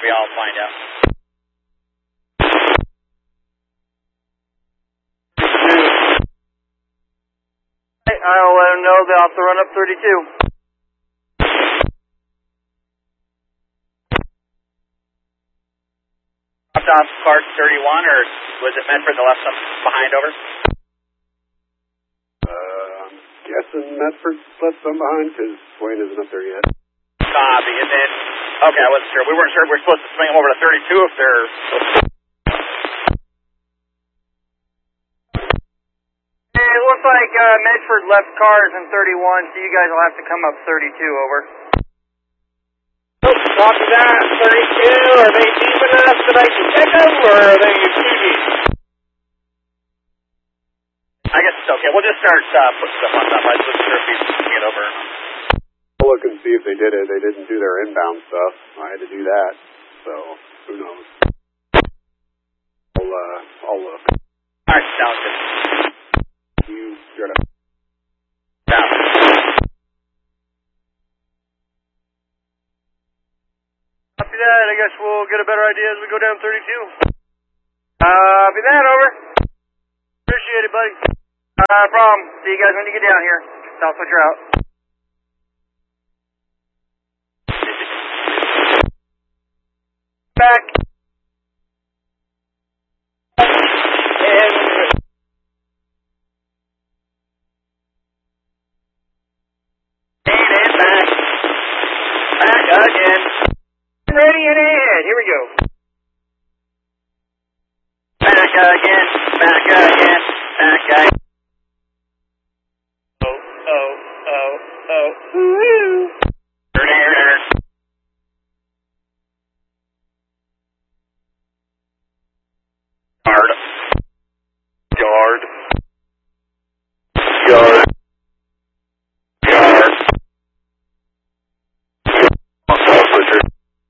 copy. I'll find out. I'll let them know they'll have to run up 32. Dropped off Clark 31, or was it Medford that left some behind, over? I'm guessing Medford left some behind because Swain isn't up there yet. Copy, and then, okay, I wasn't sure. We weren't sure if we were supposed to swing them over to 32 if they're... It looks like Medford left cars in 31, so you guys will have to come up 32, over. Copy that, 32. Are they deep enough that I can pick them, or are they too deep? I guess it's okay. We'll just start putting stuff on top. I wasn't sure if we can get over. I'll look and see if they did it. They didn't do their inbound stuff. I had to do that, so who knows. I'll look. All right, sounds good. You're gonna... Down. Copy that. I guess we'll get a better idea as we go down 32. Copy that, over. Appreciate it, buddy. No problem. See you guys when you get down here. Southwest route. Back. And back. Back again. Ready and ahead. Here we go. Back again. Back again. Back again. Oh.